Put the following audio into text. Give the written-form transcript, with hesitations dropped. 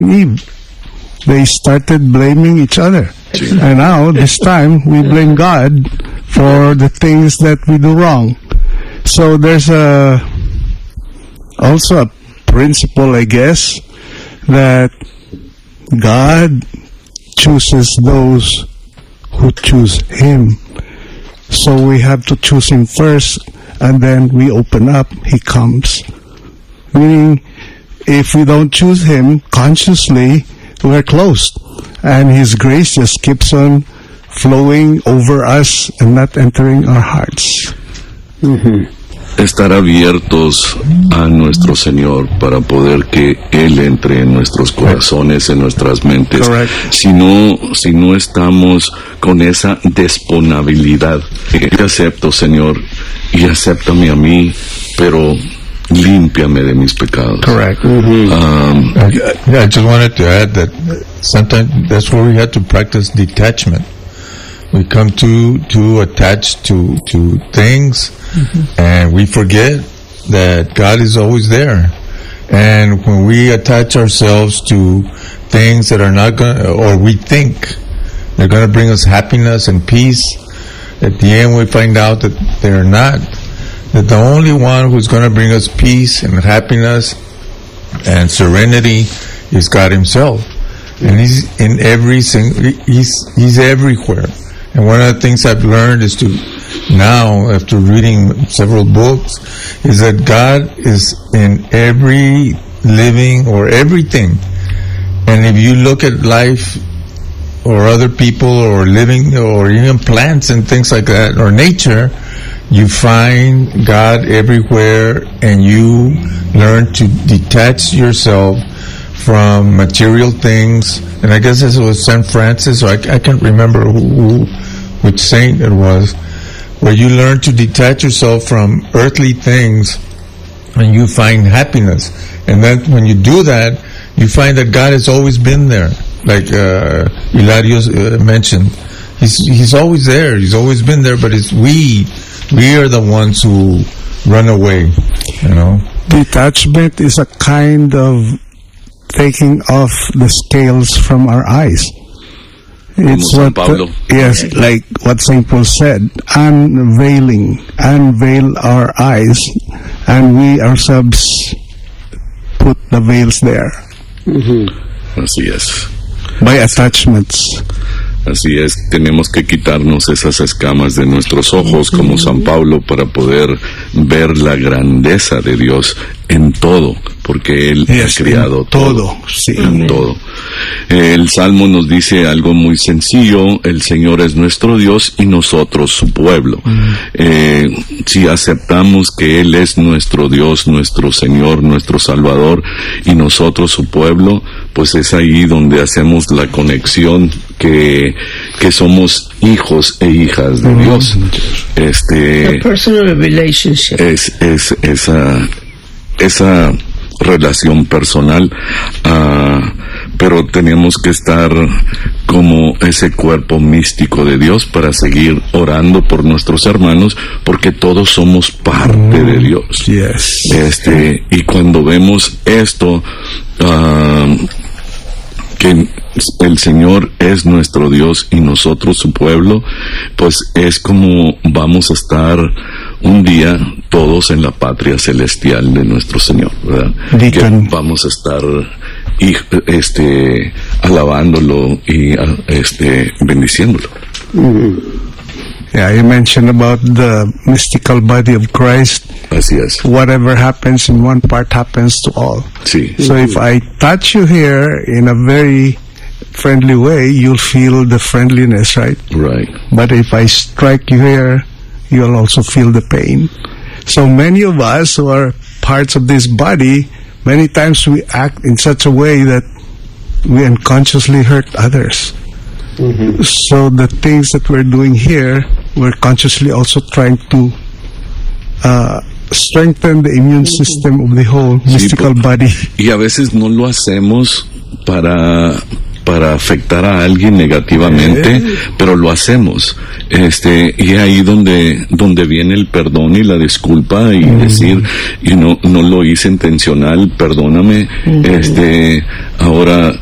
Eve. They started blaming each other. And now, this time, we blame God for the things that we do wrong. So there's also a principle, I guess, that God chooses those who choose Him. So we have to choose Him first, and then we open up, He comes. Meaning, if we don't choose Him consciously, we're closed. And His grace just keeps on flowing over us and not entering our hearts. Estar abiertos a nuestro Señor para poder que Él entre en nuestros corazones, en nuestras mentes. Si no estamos con esa disponibilidad, te acepto, Señor, y acéptame a mí, pero límpiame de mis pecados. Correct. I just wanted to add that sometimes that's where we have to practice detachment. We come too attached to things, and we forget that God is always there. And when we attach ourselves to things that are not going, or we think they're going to bring us happiness and peace, at the end we find out that they're not. That the only one who's going to bring us peace and happiness and serenity is God Himself. And He's in He's everywhere. And one of the things I've learned is to now, after reading several books, is that God is in every living or everything. And if you look at life or other people or living or even plants and things like that, or nature, you find God everywhere, and you learn to detach yourself from material things. And I guess this was St. Francis, or I can't remember which saint it was, where you learn to detach yourself from earthly things and you find happiness. And then when you do that, you find that God has always been there. Like Hilario mentioned, He's always there. He's always been there, but it's we are the ones who run away, you know. Detachment is a kind of taking off the scales from our eyes. It's what, yes, like what St. Paul said, unveil our eyes, and we ourselves put the veils there. Así es. By attachments. Así es, tenemos que quitarnos esas escamas de nuestros ojos como San Pablo para poder ver la grandeza de Dios en todo, porque Él ha creado todo. Sí. En todo. El Salmo nos dice algo muy sencillo: el Señor es nuestro Dios y nosotros su pueblo. Si aceptamos que Él es nuestro Dios, nuestro Señor, nuestro Salvador, y nosotros su pueblo, pues es ahí donde hacemos la conexión que somos hijos e hijas de Dios. A personal relationship. Es esa relación personal, pero tenemos que estar como ese cuerpo místico de Dios para seguir orando por nuestros hermanos, porque todos somos parte de Dios. Yes. Y cuando vemos esto, que el Señor es nuestro Dios y nosotros su pueblo, pues es como vamos a estar un día todos en la patria celestial de nuestro Señor, ¿verdad? Que vamos a estar alabándolo y bendiciéndolo. Yeah, you mentioned about the mystical body of Christ. Así es. Whatever happens in one part happens to all. Sí. So if I touch you here in a very friendly way, you'll feel the friendliness, right? Right. But if I strike you here, you'll also feel the pain. So many of us who are parts of this body, many times we act in such a way that we unconsciously hurt others. So the things that we're doing here, we're consciously also trying to strengthen the immune system of the whole mystical body. Y a veces no lo hacemos para para afectar a alguien negativamente, pero lo hacemos. Y ahí donde viene el perdón y la disculpa y decir, y no lo hice intencional, perdóname. Ahora